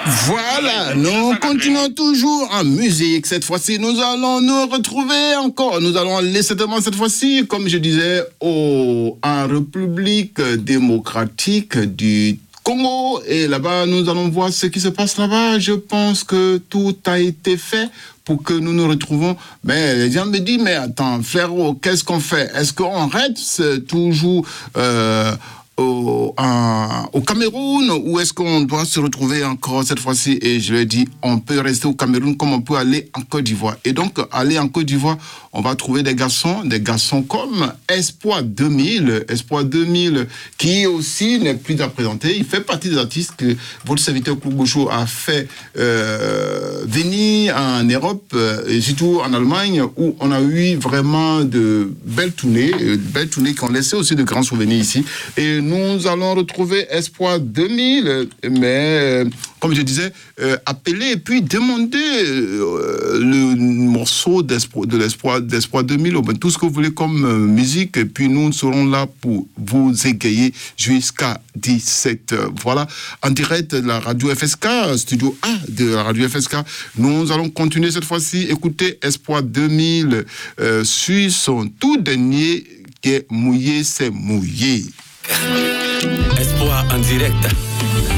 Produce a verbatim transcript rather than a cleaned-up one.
Voilà, nous continuons toujours en musique. Cette fois-ci, nous allons nous retrouver encore. Nous allons aller certainement cette fois-ci, comme je disais, au, en République démocratique du Congo. Et là-bas, nous allons voir ce qui se passe là-bas. Je pense que tout a été fait pour que nous nous retrouvons. Mais les gens me disent, mais attends, frérot, qu'est-ce qu'on fait? Est-ce qu'on reste toujours... Euh, Au, en, au Cameroun, ou est-ce qu'on doit se retrouver encore cette fois-ci? Et je lui ai dit, on peut rester au Cameroun comme on peut aller en Côte d'Ivoire. Et donc, aller en Côte d'Ivoire, on va trouver des garçons, des garçons comme Espoir deux mille, Espoir deux mille, qui aussi n'est plus à présenter. Il fait partie des artistes que votre serviteur Kougouchou a fait euh, venir en Europe, et surtout en Allemagne, où on a eu vraiment de belles tournées, de belles tournées qui ont laissé aussi de grands souvenirs ici. Et nous allons retrouver Espoir deux mille, mais euh, comme je disais, euh, appeler et puis demander euh, le morceau d'espoir, de l'espoir, d'Espoir deux mille, ben, tout ce que vous voulez comme euh, musique, et puis nous serons là pour vous égayer jusqu'à dix-sept heures. Voilà, en direct de la radio F S K, studio A de la radio F S K. Nous allons continuer cette fois-ci, écouter Espoir deux mille euh, sur son tout dernier qui est Mouillé, c'est mouillé. Espoir en direct.